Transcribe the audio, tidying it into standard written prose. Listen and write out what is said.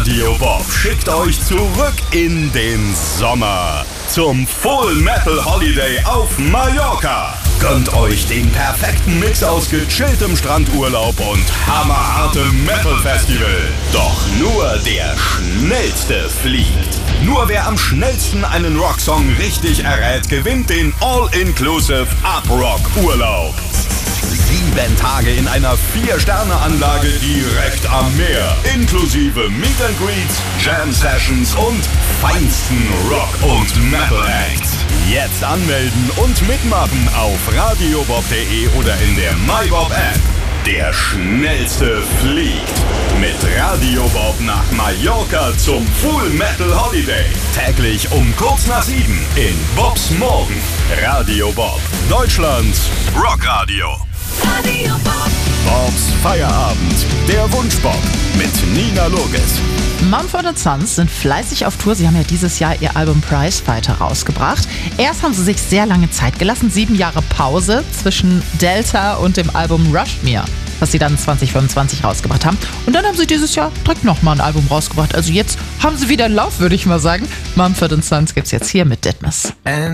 Radio Bob schickt euch zurück in den Sommer zum Full Metal Holiday auf Mallorca. Gönnt euch den perfekten Mix aus gechilltem Strandurlaub und hammerhartem Metal Festival. Doch nur der Schnellste fliegt. Nur wer am schnellsten einen Rocksong richtig errät, gewinnt den All-Inclusive Up-Rock-Urlaub. 7 Tage in einer 4-Sterne-Anlage direkt am Meer. Inklusive Meet and Greets, Jam-Sessions und feinsten Rock- und Metal-Acts. Jetzt anmelden und mitmachen auf radiobob.de oder in der MyBob-App. Der Schnellste fliegt mit Radio Bob nach Mallorca zum Full Metal Holiday. Täglich um kurz nach 7 in Bobs Morgen. Radio Bob, Deutschlands Rockradio. Radio Bob. Bobs Feierabend, der Wunschbob mit Nina Loges. Mumford & Sons sind fleißig auf Tour. Sie haben ja dieses Jahr ihr Album Prizefighter rausgebracht. Erst haben sie sich sehr lange Zeit gelassen, 7 Jahre Pause zwischen Delta und dem Album Rush Me, was sie dann 2025 rausgebracht haben. Und dann haben sie dieses Jahr direkt nochmal ein Album rausgebracht. Also jetzt haben sie wieder einen Lauf, würde ich mal sagen. Mumford & Sons gibt's jetzt hier mit Ditmas.